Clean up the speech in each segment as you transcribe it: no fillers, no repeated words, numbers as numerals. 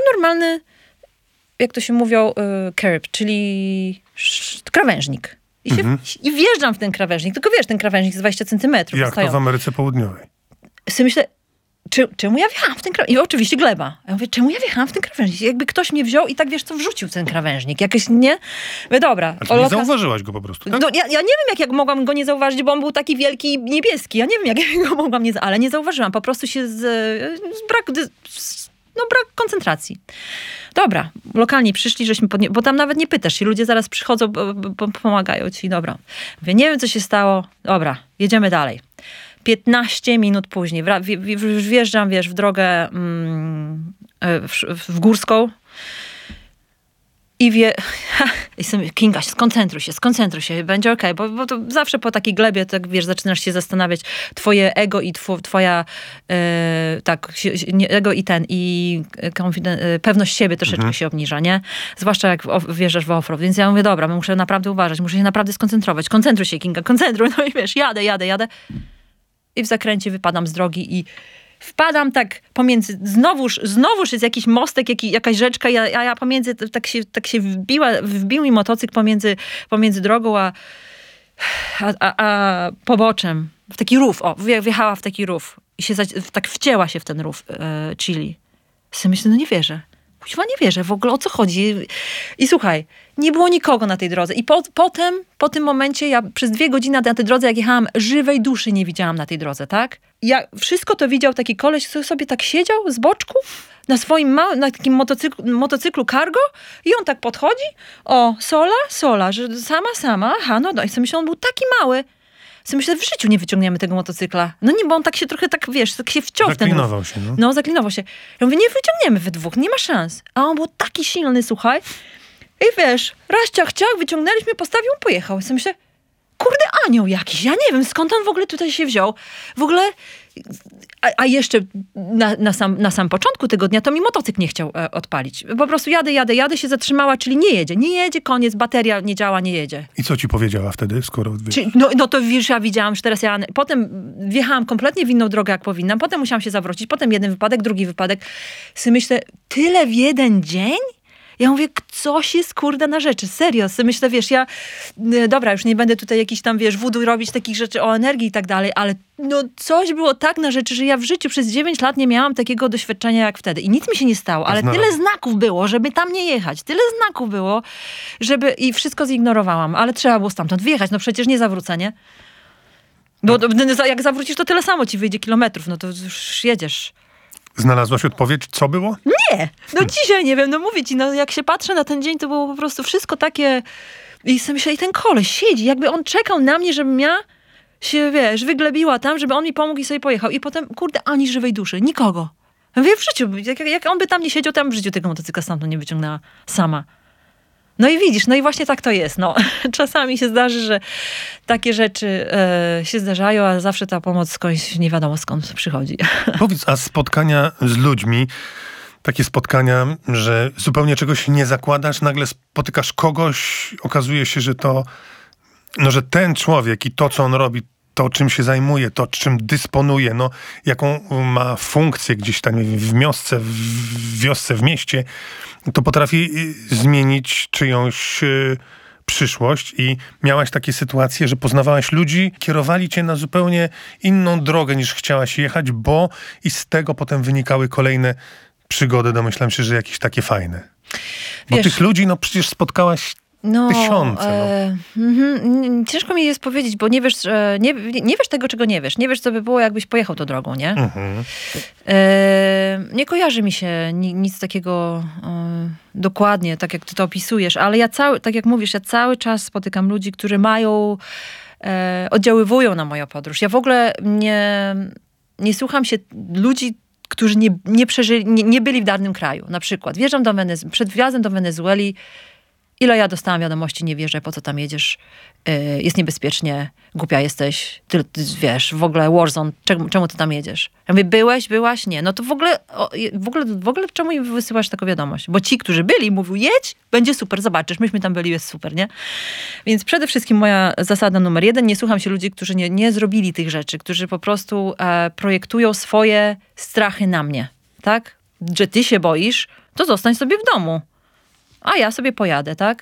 normalny, jak to się mówią, curb, czyli krawężnik. I wjeżdżam w ten krawężnik, tylko wiesz, ten krawężnik jest 20 centymetrów. Jak to w Ameryce Południowej? Sobie myślę, czemu ja wjechałam w ten krawężnik? I oczywiście gleba. Ja mówię, czemu ja wjechałam w ten krawężnik? Jakby ktoś mnie wziął i tak, wiesz co, wrzucił ten krawężnik. Jakieś, nie? Mówię, dobra. Nie zauważyłaś go po prostu, tak? No, ja nie wiem, jak mogłam go nie zauważyć, bo on był taki wielki, niebieski. Ja nie wiem, jak go mogłam nie zauważyć, ale nie zauważyłam. Po prostu się brak koncentracji. Dobra, lokalni przyszli, żeśmy bo tam nawet nie pytasz się, ludzie zaraz przychodzą, pomagają ci, dobra. Mówię, nie wiem, co się stało, dobra, jedziemy dalej. 15 minut później wjeżdżam, wiesz, w drogę w Górską i Kinga, skoncentruj się, będzie okej, bo to zawsze po takiej glebie, tak wiesz, zaczynasz się zastanawiać, twoje ego i twoja ego i pewność siebie troszeczkę się obniża, nie? Zwłaszcza jak wjeżdżasz w offroad, więc ja mówię, dobra, muszę naprawdę uważać, muszę się naprawdę skoncentrować, koncentruj się, Kinga, koncentruj, no i wiesz, jadę i w zakręcie wypadam z drogi i wpadam tak pomiędzy, znowuż jest jakiś mostek, jakaś rzeczka, ja pomiędzy, tak się wbił mi motocykl pomiędzy drogą a poboczem. W taki rów, wjechała w taki rów i się tak wcięła się w ten rów chili. Sobie myślę, no nie wierzę. Kuźwa, nie wierzę w ogóle, o co chodzi. I słuchaj, nie było nikogo na tej drodze. I potem, po tym momencie, ja przez 2 godziny na tej drodze, jak jechałam, żywej duszy nie widziałam na tej drodze, tak? Ja wszystko to widział taki koleś, który sobie tak siedział z boczku, na swoim na takim motocyklu cargo i on tak podchodzi, sola, że sama, aha, no i sobie myślę, on był taki mały. Sobie myślę, w życiu nie wyciągniemy tego motocykla. No nie, bo on tak się trochę, tak wiesz, tak się wciął w ten rów. Zaklinował się, no. No, zaklinował się. Ja mówię, nie wyciągniemy we dwóch, nie ma szans. A on był taki silny, słuchaj. I wiesz, raz ciach, wyciągnęliśmy, postawił, pojechał. I sobie myślę, kurde, anioł jakiś. Ja nie wiem, skąd on w ogóle tutaj się wziął. W ogóle, a jeszcze na sam początku tego dnia to mi motocykl nie chciał odpalić. Po prostu jadę, się zatrzymała, czyli nie jedzie, koniec, bateria nie działa, nie jedzie. I co ci powiedziała wtedy, skoro... No to wiesz, ja widziałam, że teraz potem wjechałam kompletnie w inną drogę, jak powinnam, potem musiałam się zawrócić, potem jeden wypadek, drugi wypadek. Sobie myślę, tyle w jeden dzień? Ja mówię, coś jest kurde na rzeczy, serio. Myślę, wiesz, dobra, już nie będę tutaj jakiś tam, wiesz, voodoo robić takich rzeczy o energii i tak dalej, ale no coś było tak na rzeczy, że ja w życiu przez 9 lat nie miałam takiego doświadczenia jak wtedy. I nic mi się nie stało, ale tyle znaków było, żeby tam nie jechać. Tyle znaków było, i wszystko zignorowałam, ale trzeba było stamtąd wyjechać, no przecież nie zawrócę, nie? Bo jak zawrócisz, to tyle samo ci wyjdzie kilometrów, no to już jedziesz. Znalazłaś odpowiedź, co było? Nie! No dzisiaj nie wiem, no mówię ci, no jak się patrzę na ten dzień, to było po prostu wszystko takie... I sobie myślę, i ten koleś siedzi, jakby on czekał na mnie, żebym ja się, wiesz, wyglebiła tam, żeby on mi pomógł i sobie pojechał. I potem, kurde, ani żywej duszy, nikogo. Ja mówię, w życiu, jak on by tam nie siedział, to ja bym w życiu tego motocykla stamtąd nie wyciągnęła sama. No i widzisz, no i właśnie tak to jest. No. Czasami się zdarzy, że takie rzeczy się zdarzają, a zawsze ta pomoc skądś nie wiadomo skąd przychodzi. Powiedz, a spotkania z ludźmi, takie spotkania, że zupełnie czegoś nie zakładasz, nagle spotykasz kogoś, okazuje się, że że ten człowiek i to, co on robi, to, czym się zajmuje, to, czym dysponuje, jaką ma funkcję gdzieś tam w wiosce, w mieście, to potrafi zmienić czyjąś przyszłość. I miałaś takie sytuacje, że poznawałaś ludzi, kierowali cię na zupełnie inną drogę, niż chciałaś jechać, i z tego potem wynikały kolejne przygody. Domyślam się, że jakieś takie fajne. Bo wiesz, tych ludzi, przecież spotkałaś tysiące. Ciężko mi jest powiedzieć, bo nie wiesz, nie wiesz tego, czego nie wiesz. Nie wiesz, co by było, jakbyś pojechał tą drogą, nie? Nie kojarzy mi się nic takiego dokładnie, tak jak ty to opisujesz, ale tak jak mówisz, ja cały czas spotykam ludzi, którzy oddziaływują na moją podróż. Ja w ogóle nie słucham się ludzi, którzy nie byli w danym kraju. Na przykład wjeżdżam przed wjazdem do Wenezueli, ile ja dostałam wiadomości, nie wierzę, po co tam jedziesz, jest niebezpiecznie, głupia jesteś, ty wiesz, w ogóle warzone, czemu ty tam jedziesz? Ja mówię, byłaś? Nie. No to w ogóle czemu mi wysyłasz taką wiadomość? Bo ci, którzy byli, mówią, jedź, będzie super, zobaczysz, myśmy tam byli, jest super, nie? Więc przede wszystkim moja zasada numer 1, nie słucham się ludzi, którzy nie zrobili tych rzeczy, którzy po prostu projektują swoje strachy na mnie, tak? że ty się boisz, to zostań sobie w domu. A ja sobie pojadę, tak?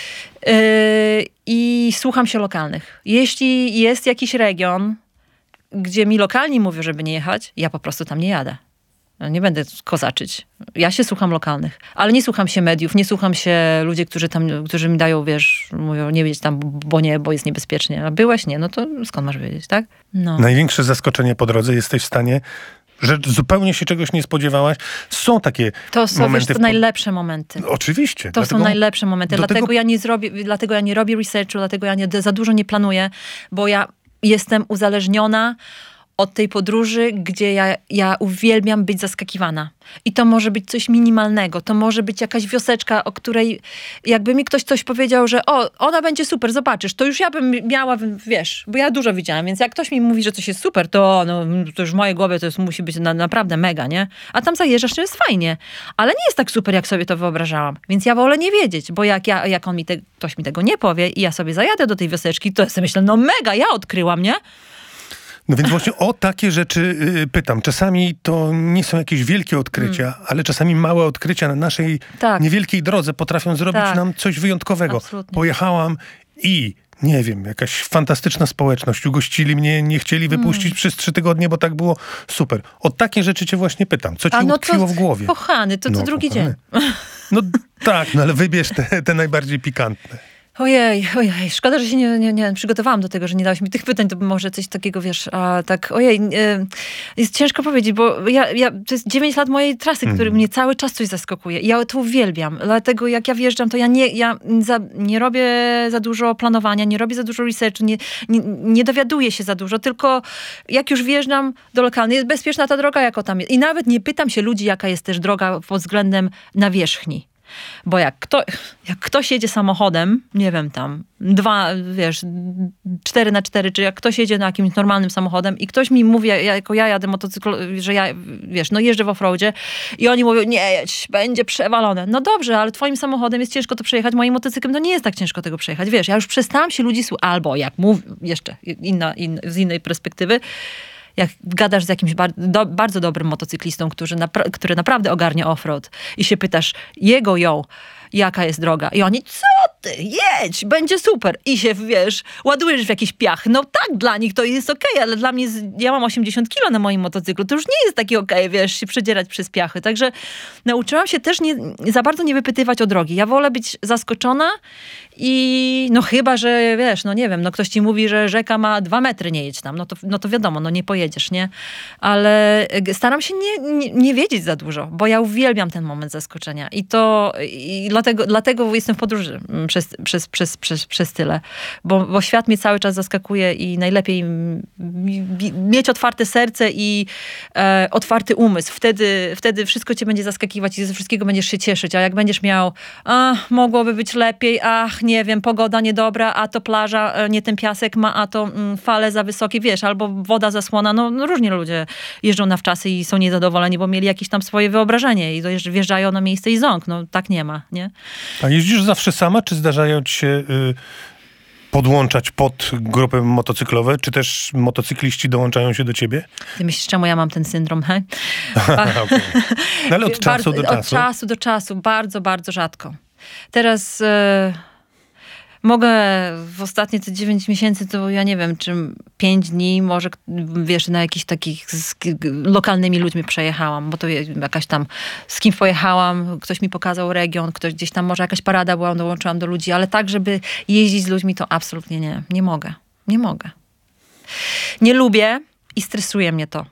I słucham się lokalnych. Jeśli jest jakiś region, gdzie mi lokalni mówią, żeby nie jechać, ja po prostu tam nie jadę. Nie będę kozaczyć. Ja się słucham lokalnych. Ale nie słucham się mediów, nie słucham się ludzi, którzy mi dają, mówią, nie jedź tam, bo jest niebezpiecznie. A byłeś? Nie. No to skąd masz wiedzieć, tak? No. Największe zaskoczenie po drodze, jesteś w stanie, że zupełnie się czegoś nie spodziewałaś. Są takie momenty. To najlepsze momenty. Oczywiście. To są najlepsze momenty. Dlatego ja nie robię researchu, dlatego ja za dużo nie planuję, bo ja jestem uzależniona od tej podróży, gdzie ja uwielbiam być zaskakiwana. I to może być coś minimalnego. To może być jakaś wioseczka, o której jakby mi ktoś coś powiedział, że ona będzie super, zobaczysz. To już ja bym miała, bo ja dużo widziałam, więc jak ktoś mi mówi, że coś jest super, to już w mojej głowie to musi być naprawdę mega, nie? A tam zajeżdżasz, to jest fajnie. Ale nie jest tak super, jak sobie to wyobrażałam. Więc ja wolę nie wiedzieć, bo jak ktoś mi tego nie powie i ja sobie zajadę do tej wioseczki, to ja sobie myślę, mega, ja odkryłam, nie? No więc właśnie o takie rzeczy pytam. Czasami to nie są jakieś wielkie odkrycia, ale czasami małe odkrycia na naszej niewielkiej drodze potrafią zrobić nam coś wyjątkowego. Absolutnie. Pojechałam i nie wiem, jakaś fantastyczna społeczność. Ugościli mnie, nie chcieli wypuścić przez 3 tygodnie, bo tak było super. O takie rzeczy cię właśnie pytam. Co ci utkwiło w głowie? Kochany, to co drugi dzień. No tak, ale wybierz te najbardziej pikantne. Ojej, szkoda, że się nie przygotowałam do tego, że nie dałeś mi tych pytań, to może coś takiego, jest ciężko powiedzieć, bo to jest 9 lat mojej trasy, który mnie cały czas coś zaskakuje. I ja to uwielbiam, dlatego jak ja wjeżdżam, to ja nie robię za dużo planowania, nie robię za dużo researchu, nie dowiaduję się za dużo, tylko jak już wjeżdżam do lokalnej, jest bezpieczna ta droga, jako tam jest. I nawet nie pytam się ludzi, jaka jest też droga pod względem nawierzchni. Bo jak ktoś jedzie samochodem, nie wiem, tam 4x4, czy jak ktoś jedzie na jakimś normalnym samochodem i ktoś mi mówi, jako ja jadę motocyklem, że ja, jeżdżę w offroadzie i oni mówią, nie jedź, będzie przewalone. No dobrze, ale twoim samochodem jest ciężko to przejechać, moim motocyklem to nie jest tak ciężko tego przejechać. Ja już przestałam się ludzi słuchać, albo jak mówię, jeszcze z innej perspektywy, jak gadasz z jakimś bardzo dobrym motocyklistą, który naprawdę ogarnia offroad i się pytasz jaka jest droga. I oni, co ty, jedź, będzie super. I się, ładujesz w jakiś piach. No tak, dla nich to jest okej, ale dla mnie, ja mam 80 kilo na moim motocyklu, to już nie jest taki okej, się przedzierać przez piachy. Także nauczyłam się też za bardzo nie wypytywać o drogi. Ja wolę być zaskoczona i chyba, że nie wiem, ktoś ci mówi, że rzeka ma 2 metry, nie jedź tam. No to wiadomo, nie pojedziesz, nie? Ale staram się nie wiedzieć za dużo, bo ja uwielbiam ten moment zaskoczenia. I dlatego jestem w podróży przez tyle. Bo świat mnie cały czas zaskakuje i najlepiej mieć otwarte serce i otwarty umysł. Wtedy wszystko cię będzie zaskakiwać i ze wszystkiego będziesz się cieszyć. A jak będziesz miał, mogłoby być lepiej, nie wiem, pogoda niedobra, a to plaża, nie ten piasek ma, a to fale za wysokie, albo woda zasłona. No różnie ludzie jeżdżą na wczasy i są niezadowoleni, bo mieli jakieś tam swoje wyobrażenie i wjeżdżają na miejsce i ząk. No tak nie ma, nie? A jeździsz zawsze sama, czy zdarzają ci się podłączać pod grupy motocyklowe, czy też motocykliści dołączają się do ciebie? Ty myślisz, czemu ja mam ten syndrom, hej? Okay. No ale od czasu do czasu. Od czasu do czasu, bardzo, bardzo rzadko. Teraz mogę w ostatnie te 9 miesięcy, to ja nie wiem, czy 5 dni może, na jakichś takich z lokalnymi ludźmi przejechałam, bo to jakaś tam, z kim pojechałam, ktoś mi pokazał region, ktoś gdzieś tam, może jakaś parada była, dołączyłam do ludzi, ale tak, żeby jeździć z ludźmi, to absolutnie nie mogę. Nie mogę. Nie lubię i stresuje mnie to.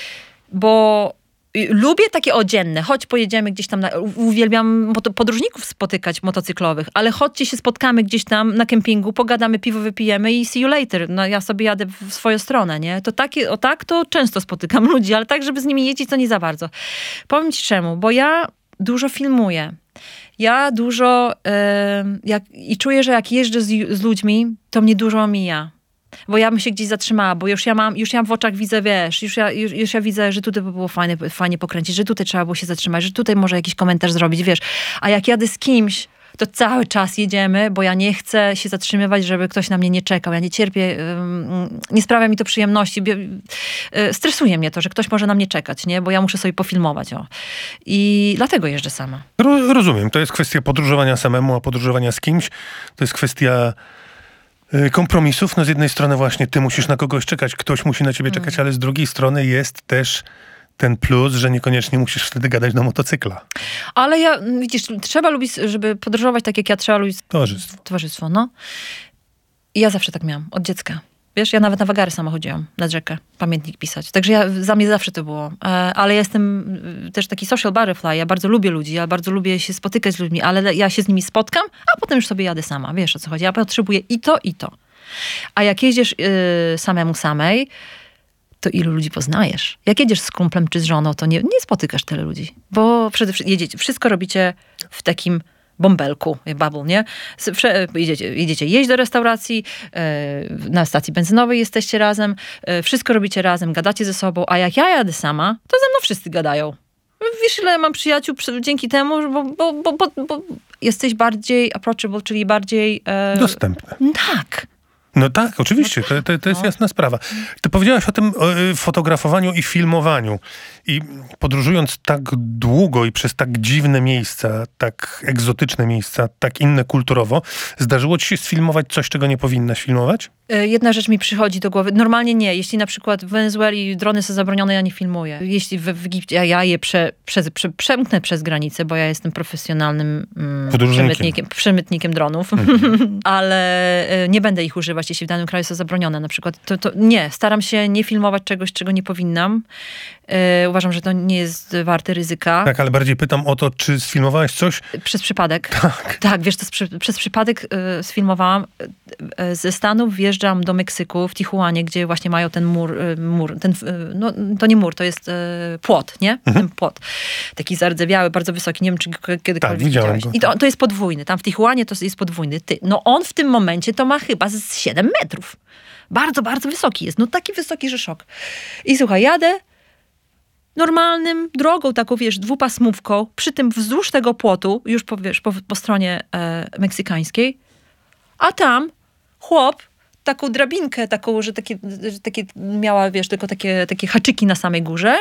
Bo lubię takie dzienne. Chodź, pojedziemy gdzieś tam. Uwielbiam podróżników spotykać motocyklowych, ale chodźcie się spotkamy gdzieś tam na kempingu, pogadamy, piwo wypijemy i see you later. No ja sobie jadę w swoją stronę, nie? To to często spotykam ludzi, ale tak, żeby z nimi jeździć, to nie za bardzo. Powiem ci czemu, bo ja dużo filmuję. Ja dużo i czuję, że jak jeżdżę z ludźmi, to mnie dużo omija. Bo ja bym się gdzieś zatrzymała, bo już ja w oczach widzę, już ja widzę, że tutaj by było fajnie pokręcić, że tutaj trzeba było się zatrzymać, że tutaj może jakiś komentarz zrobić, A jak jadę z kimś, to cały czas jedziemy, bo ja nie chcę się zatrzymywać, żeby ktoś na mnie nie czekał. Ja nie cierpię, nie sprawia mi to przyjemności. Stresuje mnie to, że ktoś może na mnie czekać, nie? Bo ja muszę sobie pofilmować. I dlatego jeżdżę sama. Rozumiem. To jest kwestia podróżowania samemu, a podróżowania z kimś to jest kwestia kompromisów. No z jednej strony właśnie ty musisz na kogoś czekać, ktoś musi na ciebie czekać, ale z drugiej strony jest też ten plus, że niekoniecznie musisz wtedy gadać do motocykla. Ale widzisz, trzeba lubić, żeby podróżować tak jak ja, trzeba lubić towarzystwo, no. I ja zawsze tak miałam, od dziecka. Wiesz, ja nawet na wagary sama chodziłam, na rzekę, pamiętnik pisać. Także za mnie zawsze to było. Ale ja jestem też taki social butterfly, ja bardzo lubię ludzi, ja bardzo lubię się spotykać z ludźmi, ale ja się z nimi spotkam, a potem już sobie jadę sama. Wiesz, o co chodzi? Ja potrzebuję i to, i to. A jak jeździsz samej, to ilu ludzi poznajesz? Jak jedziesz z kumplem czy z żoną, to nie spotykasz tyle ludzi. Bo przede wszystkim wszystko robicie w takim bąbelku, bubble, nie? Jedziecie jeść do restauracji, na stacji benzynowej jesteście razem, wszystko robicie razem, gadacie ze sobą, a jak ja jadę sama, to ze mną wszyscy gadają. Wiesz, ile mam przyjaciół dzięki temu, bo jesteś bardziej approachable, czyli bardziej... dostępny. Tak. No tak, oczywiście, to jest jasna sprawa. Ty powiedziałaś o tym fotografowaniu i filmowaniu. I podróżując tak długo i przez tak dziwne miejsca, tak egzotyczne miejsca, tak inne kulturowo, zdarzyło ci się sfilmować coś, czego nie powinnaś filmować? Jedna rzecz mi przychodzi do głowy. Normalnie nie. Jeśli na przykład w Wenezueli drony są zabronione, ja nie filmuję. Jeśli w Egipcie, ja je przemknę przez granicę, bo ja jestem profesjonalnym przemytnikiem dronów. Ale nie będę ich używać, jeśli w danym kraju są zabronione. Na przykład to nie. Staram się nie filmować czegoś, czego nie powinnam. Uważam, że to nie jest warte ryzyka. Tak, ale bardziej pytam o to, czy sfilmowałaś coś... Przez przypadek. Tak. Tak, wiesz, przez przypadek sfilmowałam. Ze Stanów wjeżdżam do Meksyku, w Tijuanie, gdzie właśnie mają ten mur to nie mur, to jest płot, nie? Ten płot. Taki zardzewiały, bardzo wysoki. Nie wiem, czy kiedykolwiek widziałem widziałeś. go. I to jest podwójny. Tam w Tijuanie to jest podwójny. No on w tym momencie to ma chyba z 7 metrów. Bardzo, bardzo wysoki jest. No taki wysoki, że szok. I słuchaj, jadę normalnym drogą, taką, wiesz, dwupasmówką, przy tym wzdłuż tego płotu, już po stronie meksykańskiej, a tam chłop taką drabinkę, że takie miała, wiesz, tylko takie haczyki na samej górze.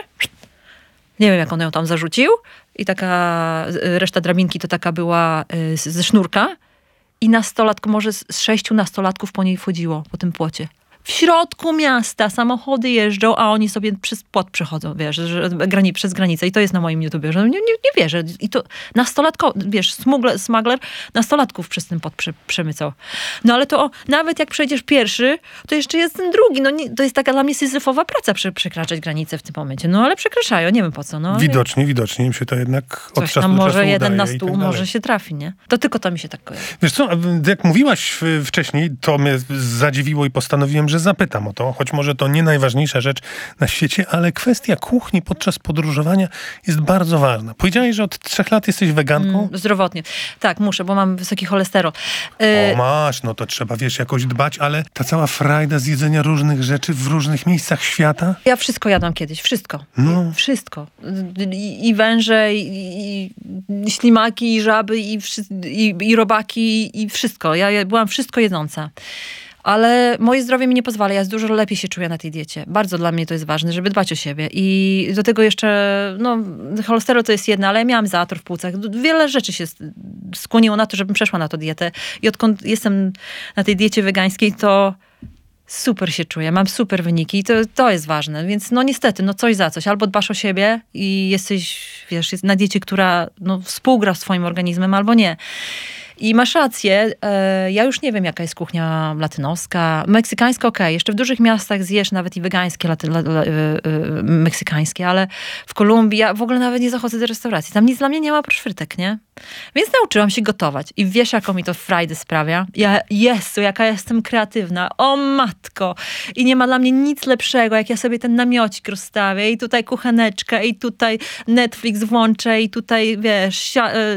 Nie wiem, jak on ją tam zarzucił. I taka reszta drabinki to taka była ze sznurka. I może z 6 nastolatków po niej wchodziło, po tym płocie. W środku miasta samochody jeżdżą, a oni sobie przez płot przechodzą, wiesz, przez granicę. I to jest na moim YouTubie, że nie wierzę. I to wiesz, smuggler nastolatków przez ten płot przemycał. No ale to nawet jak przejdziesz pierwszy, to jeszcze jest ten drugi. No to jest taka dla mnie syzyfowa praca przekraczać granicę w tym momencie. No ale przekraczają, nie wiem po co. No. Widocznie im się to jednak od czasu do może czasu jeden na udaje stół, może się trafi, nie? To tylko to mi się tak kojarzy. Wiesz co, jak mówiłaś wcześniej, to mnie zadziwiło i postanowiłem, że zapytam o to, choć może to nie najważniejsza rzecz na świecie, ale kwestia kuchni podczas podróżowania jest bardzo ważna. Powiedziałaś, że od 3 lat jesteś weganką? Zdrowotnie. Tak, muszę, bo mam wysoki cholesterol. Masz, no to trzeba, wiesz, jakoś dbać, ale ta cała frajda z jedzenia różnych rzeczy w różnych miejscach świata? Ja wszystko jadłam kiedyś, wszystko. No. Wszystko. I węże, i ślimaki, i żaby, i robaki, i wszystko. Ja byłam wszystko jedząca. Ale moje zdrowie mi nie pozwala. Ja dużo lepiej się czuję na tej diecie. Bardzo dla mnie to jest ważne, żeby dbać o siebie. I do tego jeszcze, cholesterol to jest jedno, ale ja miałam zator w płucach. Wiele rzeczy się skłoniło na to, żebym przeszła na tę dietę. I odkąd jestem na tej diecie wegańskiej, to super się czuję. Mam super wyniki i to jest ważne. Więc niestety, coś za coś. Albo dbasz o siebie i jesteś, wiesz, na diecie, która współgra z twoim organizmem, albo nie. I masz rację, ja już nie wiem, jaka jest kuchnia latynoska. Meksykańska okej, jeszcze w dużych miastach zjesz nawet i wegańskie, meksykańskie, ale w Kolumbii ja w ogóle nawet nie zachodzę do restauracji. Tam nic dla mnie nie ma oprócz frytek, nie? Więc nauczyłam się gotować. I wiesz, jaką mi to frajdę sprawia? Jezu, jaka jestem kreatywna. O matko! I nie ma dla mnie nic lepszego, jak ja sobie ten namiocik rozstawię i tutaj kucheneczkę i tutaj Netflix włączę i tutaj, wiesz,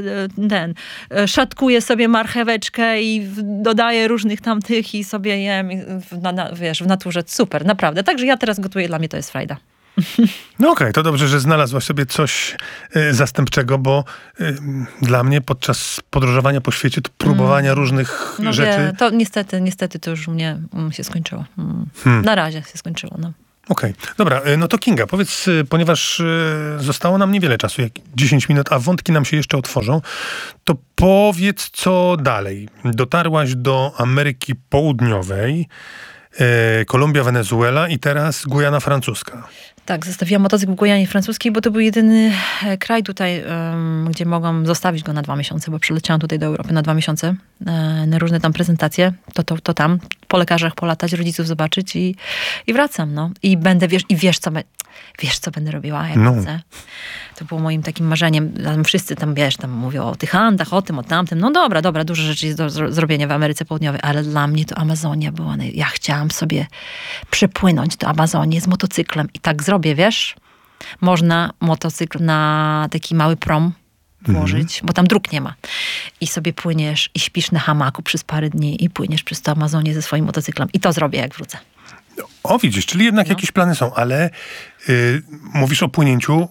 szatkuję sobie marcheweczkę i dodaję różnych tamtych i sobie jem, wiesz, w naturze. Super, naprawdę. Także ja teraz gotuję, dla mnie to jest frajda. No okej, to dobrze, że znalazłaś sobie coś zastępczego, bo dla mnie podczas podróżowania po świecie to próbowania różnych rzeczy... To niestety to już u mnie się skończyło. Na razie się skończyło, no. Okej, dobra, no to Kinga, powiedz, ponieważ zostało nam niewiele czasu, jak 10 minut, a wątki nam się jeszcze otworzą, to powiedz, co dalej. Dotarłaś do Ameryki Południowej, Kolumbia, Wenezuela i teraz Gujana Francuska. Tak, zostawiłam motocykl w Gujanie Francuskiej, bo to był jedyny kraj tutaj, gdzie mogłam zostawić go na 2 miesiące, bo przyleciałam tutaj do Europy na 2 miesiące, na różne tam prezentacje, to tam, po lekarzach polatać, rodziców zobaczyć i wracam, no. I będę, wiesz, co będę robiła, jak chcę. To było moim takim marzeniem. Tam wszyscy tam mówią o tych Andach, o tym, o tamtym. No dobra, dużo rzeczy jest do zrobienia w Ameryce Południowej, ale dla mnie to Amazonia była... Ja chciałam sobie przepłynąć do Amazonii z motocyklem i tak zrobię, wiesz? Można motocykl na taki mały prom włożyć, bo tam dróg nie ma. I sobie płyniesz i śpisz na hamaku przez parę dni i płyniesz przez to Amazonię ze swoim motocyklem. I to zrobię, jak wrócę. O, widzisz, czyli jednak jakieś plany są, ale mówisz o płynięciu.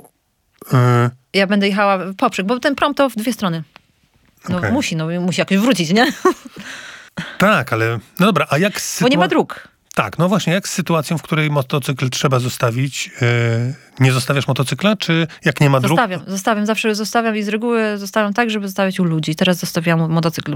Ja będę jechała poprzek, bo ten prom to w 2 strony. Okay. Musi jakoś wrócić, nie? Tak, ale no dobra, a jak... Bo nie ma dróg. Tak, no właśnie, jak z sytuacją, w której motocykl trzeba zostawić? Nie zostawiasz motocykla, czy jak nie ma dróg? Zostawiam, zawsze zostawiam i z reguły zostawiam tak, żeby zostawiać u ludzi. Teraz zostawiam motocykl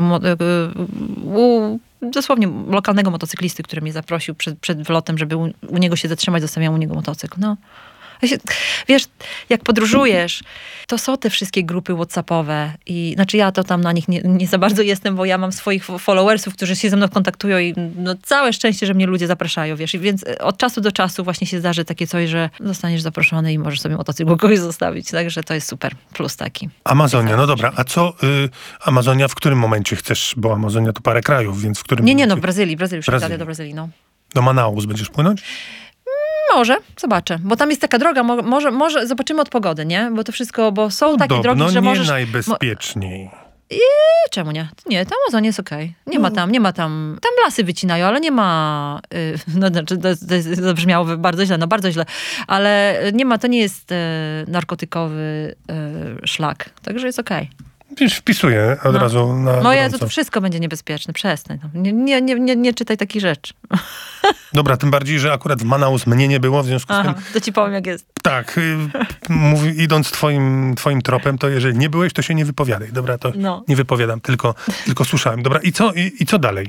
u dosłownie lokalnego motocyklisty, który mnie zaprosił przed wlotem, żeby u niego się zatrzymać, zostawiam u niego motocykl. No. Wiesz, jak podróżujesz, to są te wszystkie grupy WhatsAppowe i znaczy ja to tam na nich nie za bardzo jestem, bo ja mam swoich followersów, którzy się ze mną kontaktują i no całe szczęście, że mnie ludzie zapraszają, wiesz, i więc od czasu do czasu właśnie się zdarzy takie coś, że zostaniesz zaproszony i możesz sobie motocykl u kogoś zostawić, także to jest super, plus taki. Amazonia, no dobra, a co Amazonia, w którym momencie chcesz, bo Amazonia to parę krajów, więc w którym momencie? No w Brazylii już jadę do Brazylii, no. Do Manaus będziesz płynąć? Może, zobaczę. Bo tam jest taka droga, może zobaczymy od pogody, nie? Bo to wszystko, bo są takie drogi, że możesz... nie najbezpieczniej. Czemu nie? Nie, ta Amazonia jest okej. Nie ma tam. Tam lasy wycinają, ale nie ma... znaczy, to zabrzmiało bardzo źle, bardzo źle. Ale nie ma, to nie jest narkotykowy szlak. Także jest okej. Już wpisuję od razu na Moje to wszystko będzie niebezpieczne. Przestań. Nie czytaj takich rzeczy. Dobra, tym bardziej, że akurat w Manaus mnie nie było, w związku z tym... To ci powiem, jak jest. Tak, idąc twoim tropem, to jeżeli nie byłeś, to się nie wypowiadaj. Dobra, to nie wypowiadam, tylko słyszałem. Dobra, i co dalej?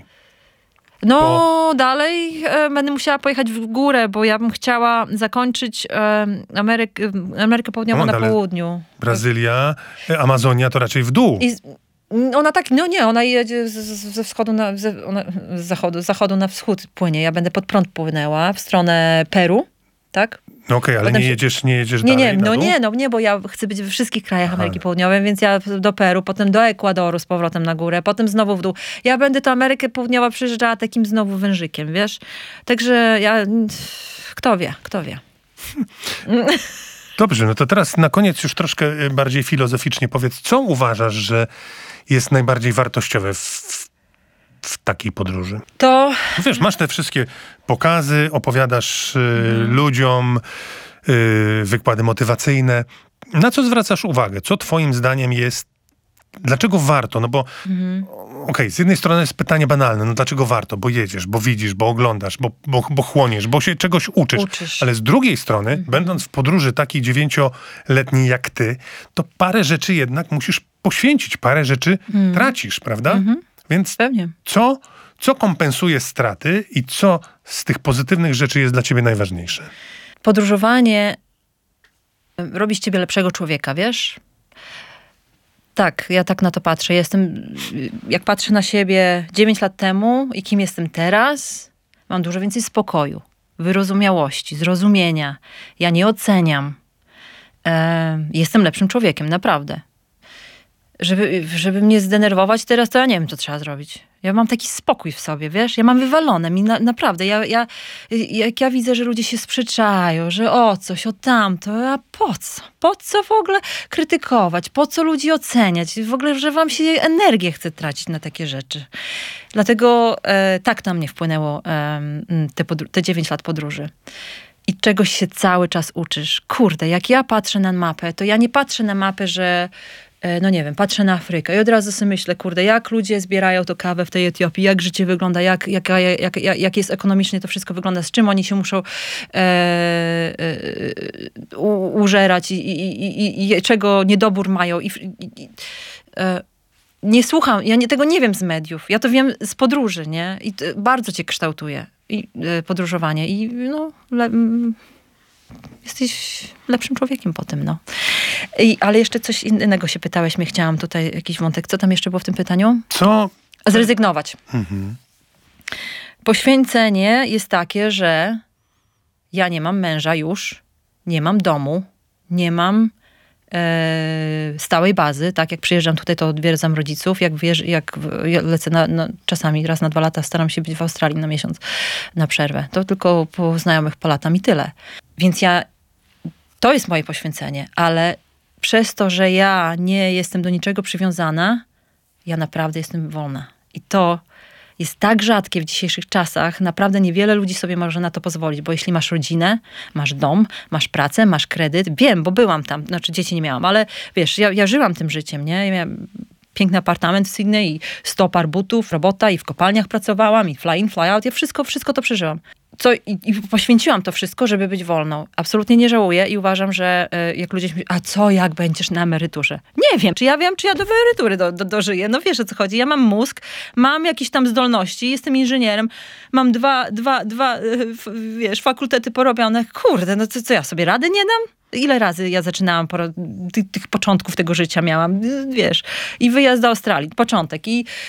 Dalej będę musiała pojechać w górę, bo ja bym chciała zakończyć Amerykę Południową na południu. Brazylia, Amazonia to raczej w dół. Ona tak, ona jedzie ze wschodu z zachodu na wschód płynie. Ja będę pod prąd płynęła w stronę Peru, tak? Okej, ale nie jedziesz dalej nie, bo ja chcę być we wszystkich krajach Ameryki Południowej, więc ja do Peru, potem do Ekwadoru z powrotem na górę, potem znowu w dół. Ja będę to Amerykę Południową przejeżdżała takim znowu wężykiem, wiesz? Także kto wie. Dobrze, no to teraz na koniec już troszkę bardziej filozoficznie powiedz, co uważasz, że jest najbardziej wartościowe w takiej podróży? To... Wiesz, masz te wszystkie pokazy, opowiadasz ludziom, wykłady motywacyjne. Na co zwracasz uwagę? Co twoim zdaniem jest... Dlaczego warto? No bo okej, z jednej strony jest pytanie banalne. No dlaczego warto? Bo jedziesz, bo widzisz, bo oglądasz, bo chłoniesz, bo się czegoś uczysz. Ale z drugiej strony, będąc w podróży takiej 9-letniej jak ty, to parę rzeczy jednak musisz poświęcić. Parę rzeczy tracisz, prawda? Więc pewnie. Co kompensuje straty i co z tych pozytywnych rzeczy jest dla ciebie najważniejsze? Podróżowanie robi z ciebie lepszego człowieka, wiesz? Tak, ja tak na to patrzę. Jak patrzę na siebie 9 lat temu i kim jestem teraz, mam dużo więcej spokoju, wyrozumiałości, zrozumienia. Ja nie oceniam. Jestem lepszym człowiekiem, naprawdę. Żeby mnie zdenerwować teraz, to ja nie wiem, co trzeba zrobić. Ja mam taki spokój w sobie, wiesz? Ja mam wywalone. Naprawdę. Jak ja widzę, że ludzie się sprzeczają, że o coś, o tamto, a po co? Po co w ogóle krytykować? Po co ludzi oceniać? W ogóle, że wam się energię chce tracić na takie rzeczy. Dlatego tak na mnie wpłynęło te 9 lat podróży. i czegoś się cały czas uczysz. Kurde, jak ja patrzę na mapę, to ja nie patrzę na mapę, że no nie wiem, patrzę na Afrykę i od razu sobie myślę, kurde, jak ludzie zbierają to kawę w tej Etiopii, jak życie wygląda, jak jest ekonomicznie to wszystko wygląda, z czym oni się muszą użerać i czego niedobór mają. Nie słucham, tego nie wiem z mediów, ja to wiem z podróży, nie? I bardzo cię kształtuje podróżowanie i no... Jesteś lepszym człowiekiem po tym, no. Ale jeszcze coś innego się pytałeś mnie, chciałam tutaj jakiś wątek. Co tam jeszcze było w tym pytaniu? Co? Zrezygnować. Poświęcenie jest takie, że ja nie mam męża już, nie mam domu, nie mam stałej bazy, tak? Jak przyjeżdżam tutaj, to odwiedzam rodziców. Jak lecę czasami raz na 2 lata, staram się być w Australii na miesiąc na przerwę. To tylko po znajomych polatam i tyle. Więc to jest moje poświęcenie, ale przez to, że ja nie jestem do niczego przywiązana, ja naprawdę jestem wolna. I to jest tak rzadkie w dzisiejszych czasach. Naprawdę niewiele ludzi sobie może na to pozwolić, bo jeśli masz rodzinę, masz dom, masz pracę, masz kredyt. Wiem, bo byłam tam, znaczy dzieci nie miałam, ale wiesz, ja żyłam tym życiem, nie? Ja miałam piękny apartament w Sydney i 100 par butów, robota i w kopalniach pracowałam i fly in, fly out. Ja wszystko to przeżyłam. I poświęciłam to wszystko, żeby być wolną. Absolutnie nie żałuję i uważam, że jak ludzie myślą, a co, jak będziesz na emeryturze? Nie wiem, czy ja do emerytury dożyję. No wiesz, o co chodzi. Ja mam mózg, mam jakieś tam zdolności, jestem inżynierem, mam dwa wiesz, fakultety porobione. Kurde, no co ja sobie rady nie dam? Ile razy ja zaczynałam, tych początków tego życia miałam, wiesz, i wyjazd do Australii, początek,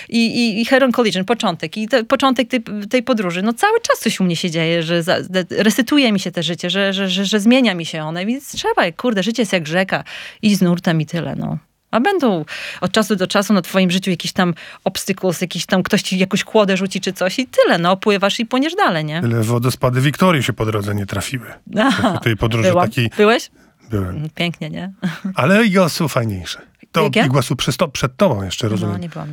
i Heron Collision, początek, i początek tej podróży. No cały czas coś u mnie się dzieje, że resetuje mi się te życie, że zmienia mi się one, więc trzeba, kurde, życie jest jak rzeka, i z nurtem i tyle, no. A będą od czasu do czasu na twoim życiu jakiś tam obstacles, jakiś tam ktoś ci jakąś kłodę rzuci czy coś i tyle, no, pływasz i płyniesz dalej, nie? Tyle wodospady Wiktorii się po drodze nie trafiły. W tej podróży takiej... Byłeś? Byłem. Pięknie, nie? Ale Iguazu fajniejsze. To Iguazu przed tobą jeszcze, rozumiem. No, nie byłam.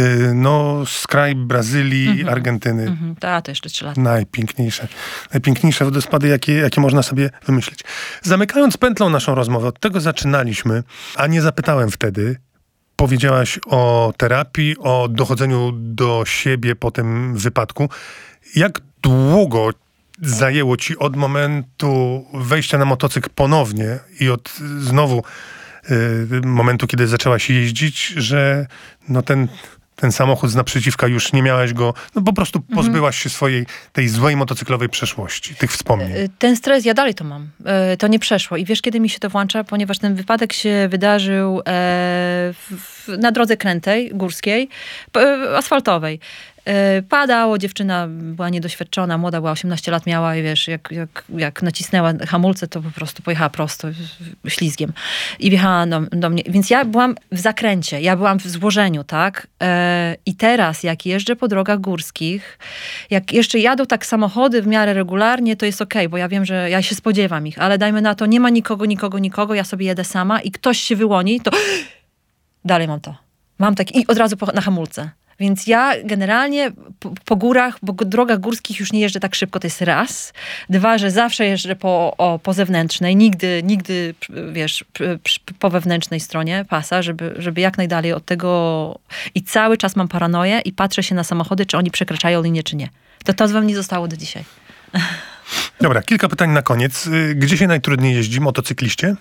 No, z kraju Brazylii, Argentyny. To jeszcze 3 lata. Najpiękniejsze wodospady, jakie można sobie wymyślić. Zamykając pętlą naszą rozmowę, od tego zaczynaliśmy, a nie zapytałem wtedy. Powiedziałaś o terapii, o dochodzeniu do siebie po tym wypadku. Jak długo zajęło ci od momentu wejścia na motocykl ponownie i od znowu momentu, kiedy zaczęłaś jeździć, że no ten samochód z naprzeciwka już nie miałaś go, no po prostu pozbyłaś się tej złej motocyklowej przeszłości, tych wspomnień. Ten stres, ja dalej to mam. To nie przeszło. I wiesz, kiedy mi się to włącza? Ponieważ ten wypadek się wydarzył na drodze krętej, górskiej, asfaltowej. Padało, dziewczyna była niedoświadczona, młoda była, 18 lat miała i wiesz, jak nacisnęła hamulce, to po prostu pojechała prosto, ślizgiem. I wjechała do mnie. Więc ja byłam w zakręcie, ja byłam w złożeniu, tak? I teraz, jak jeżdżę po drogach górskich, jak jeszcze jadą tak samochody w miarę regularnie, to jest okej, bo ja wiem, że ja się spodziewam ich, ale dajmy na to, nie ma nikogo, ja sobie jedę sama i ktoś się wyłoni, to dalej mam to. Mam tak i od razu na hamulce. Więc ja generalnie po górach, po drogach górskich już nie jeżdżę tak szybko, to jest raz. 2, że zawsze jeżdżę po zewnętrznej, nigdy wiesz, po wewnętrznej stronie pasa, żeby jak najdalej od tego... I cały czas mam paranoję i patrzę się na samochody, czy oni przekraczają linię, czy nie. To we mnie zostało do dzisiaj. Dobra, kilka pytań na koniec. Gdzie się najtrudniej jeździ motocykliście?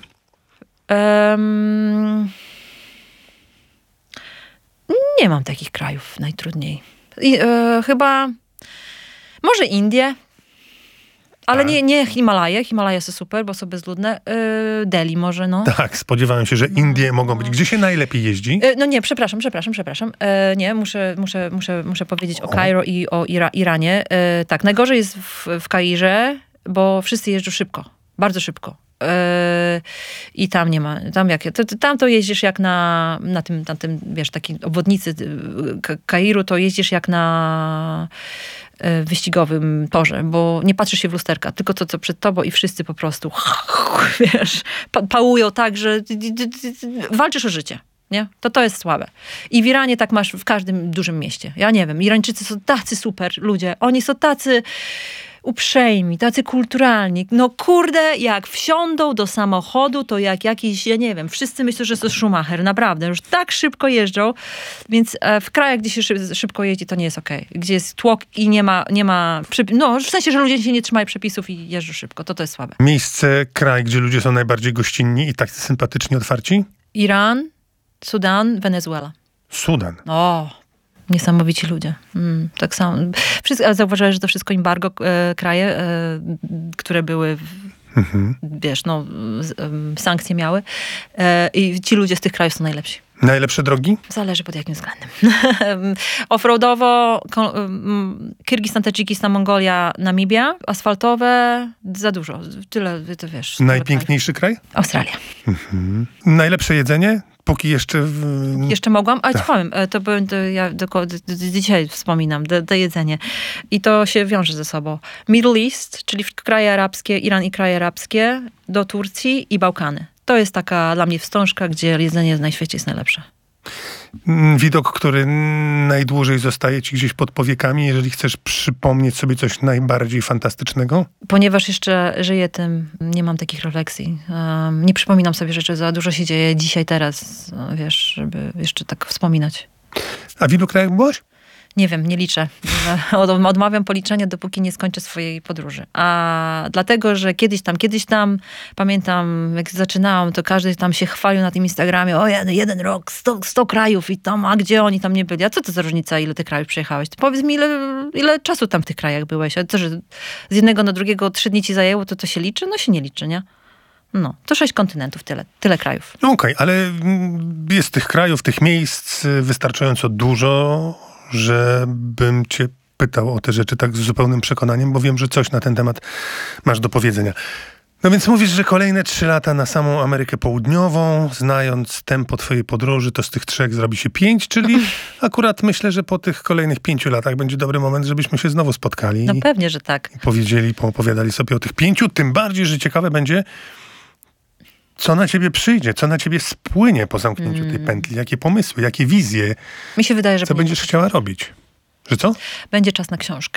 Nie mam takich krajów najtrudniej. Chyba może Indie, ale nie Himalaje. Himalaje są super, bo są bezludne. Delhi może, no. Tak, spodziewałem się, że Indie mogą być. Gdzie się najlepiej jeździ? No nie, przepraszam. Nie, muszę powiedzieć o Kairo i o Iranie. Tak, najgorzej jest w Kairze, bo wszyscy jeżdżą szybko. Bardzo szybko. I tam nie ma, tam to jeździsz jak na tym, wiesz, takiej obwodnicy Kairu, to jeździsz jak na wyścigowym torze, bo nie patrzysz się w lusterka, tylko to, co przed tobą i wszyscy po prostu, wiesz, pałują tak, że walczysz o życie. Nie? To jest słabe. I w Iranie tak masz w każdym dużym mieście. Ja nie wiem, Irańczycy są tacy super ludzie. Oni są tacy... uprzejmi, tacy kulturalni. No kurde, jak wsiądą do samochodu, to jak jakiś, ja nie wiem, wszyscy myślą, że to Schumacher, naprawdę. Już tak szybko jeżdżą, więc w krajach, gdzie się szybko jeździ, to nie jest okej. Gdzie jest tłok i nie ma no w sensie, że ludzie się nie trzymają przepisów i jeżdżą szybko, to jest słabe. Miejsce, kraj, gdzie ludzie są najbardziej gościnni i tak sympatycznie otwarci? Iran, Sudan, Wenezuela. Sudan. O, niesamowici ludzie. Tak samo. Ale zauważyłeś, że to wszystko embargo kraje, które były, wiesz, no, sankcje miały. I ci ludzie z tych krajów są najlepsi. Najlepsze drogi? Zależy pod jakim względem. Offroadowo, Kirgistan, Tadżykistan, Mongolia, Namibia. Asfaltowe, za dużo. Tyle, to wiesz. Najpiękniejszy kraj? Australia. Najlepsze jedzenie? Póki jeszcze... Jeszcze mogłam, ale ci powiem, ja dzisiaj wspominam, to jedzenie. I to się wiąże ze sobą. Middle East, czyli kraje arabskie, Iran i kraje arabskie, do Turcji i Bałkany. To jest taka dla mnie wstążka, gdzie jedzenie na świecie jest najlepsze. Widok, który najdłużej zostaje ci gdzieś pod powiekami, jeżeli chcesz przypomnieć sobie coś najbardziej fantastycznego? Ponieważ jeszcze żyję tym, nie mam takich refleksji. Nie przypominam sobie rzeczy, za dużo się dzieje dzisiaj, teraz, wiesz, żeby jeszcze tak wspominać. A w ilu krajach byłaś? Nie wiem, nie liczę. Odmawiam policzenia, dopóki nie skończę swojej podróży. A dlatego, że kiedyś tam, pamiętam, jak zaczynałam, to każdy tam się chwalił na tym Instagramie, o jeden rok, 100 krajów i tam, a gdzie oni tam nie byli? A co to za różnica, ile ty krajów przejechałeś? Powiedz mi, ile czasu tam w tych krajach byłeś? A to, że z jednego na drugiego 3 dni ci zajęło, to się liczy? No się nie liczy, nie? No, to 6 kontynentów, tyle krajów. No okej, ale jest tych krajów, tych miejsc wystarczająco dużo, żebym cię pytał o te rzeczy tak z zupełnym przekonaniem, bo wiem, że coś na ten temat masz do powiedzenia. No więc mówisz, że kolejne 3 lata na samą Amerykę Południową, znając tempo twojej podróży, to z tych 3 zrobi się 5, czyli akurat myślę, że po tych kolejnych 5 latach będzie dobry moment, żebyśmy się znowu spotkali. No pewnie, że tak. I poopowiadali sobie o tych 5, tym bardziej, że ciekawe będzie, co na ciebie przyjdzie, co na ciebie spłynie po zamknięciu tej pętli, jakie pomysły, jakie wizje. Mi się wydaje, że co będziesz chciała robić. Że co? Będzie czas na książkę.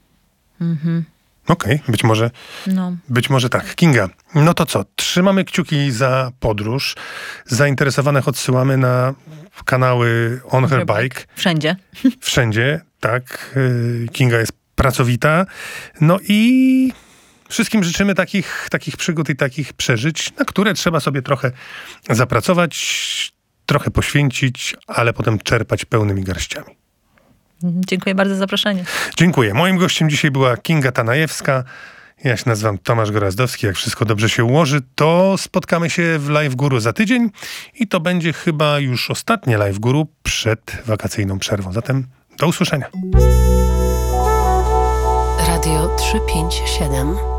Okej, być może tak. Kinga, no to co? Trzymamy kciuki za podróż. Zainteresowanych odsyłamy na kanały On Her Bike. Wszędzie. Wszędzie, tak. Kinga jest pracowita. No i wszystkim życzymy takich przygód i takich przeżyć, na które trzeba sobie trochę zapracować, trochę poświęcić, ale potem czerpać pełnymi garściami. Dziękuję bardzo za zaproszenie. Dziękuję. Moim gościem dzisiaj była Kinga Tanajewska. Ja się nazywam Tomasz Gorazdowski. Jak wszystko dobrze się ułoży, to spotkamy się w Live Guru za tydzień i to będzie chyba już ostatnie Live Guru przed wakacyjną przerwą. Zatem do usłyszenia. Radio 357